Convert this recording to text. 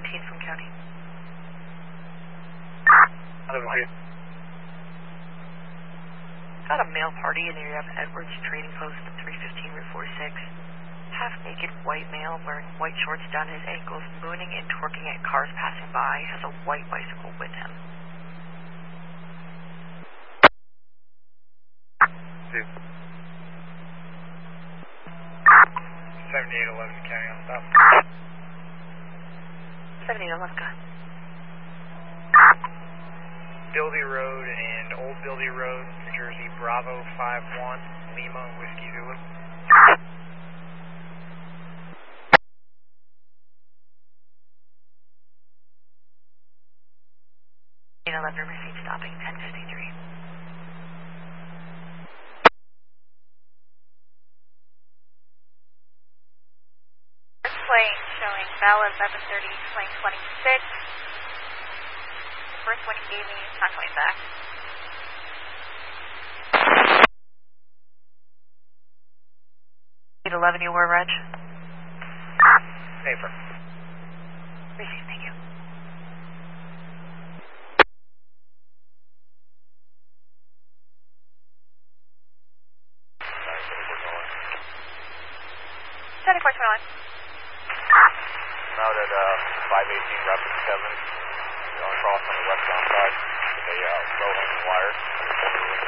315 from County. Got a male party in the area of Edwards Trading Post at 315 Route 46. Half-naked white male wearing white shorts down his ankles, mooning and twerking at cars passing by, has a white bicycle with him. 7811 County on stop. 7811, go ahead. Bildy Road and Old Bildy Road, New Jersey, Bravo 51, Lima, Whiskey Zulu. 11 received stopping 1053. Plane showing Bell 1130, plane 26. The first one he gave me is not coming back. 811, you were, Reg? Paper. Received, thank you. Sorry, 7421. Out at 518 Rapid 7, across on the westbound side with a low hanging wire.